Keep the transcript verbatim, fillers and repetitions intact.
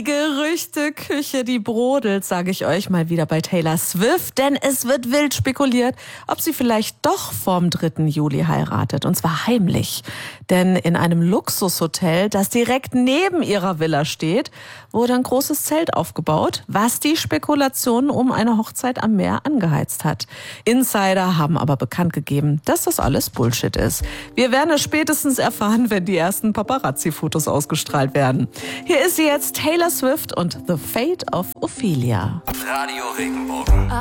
Die Gerüchteküche, die brodelt, sage ich euch mal wieder bei Taylor Swift, denn es wird wild spekuliert, ob sie vielleicht doch vorm dritten Juli heiratet, und zwar heimlich. Denn in einem Luxushotel, das direkt neben ihrer Villa steht, wurde ein großes Zelt aufgebaut, was die Spekulationen um eine Hochzeit am Meer angeheizt hat. Insider haben aber bekannt gegeben, dass das alles Bullshit ist. Wir werden es spätestens erfahren, wenn die ersten Paparazzi-Fotos ausgestrahlt werden. Hier ist sie jetzt, Taylor Swift und The Fate of Ophelia. Radio Regenbogen.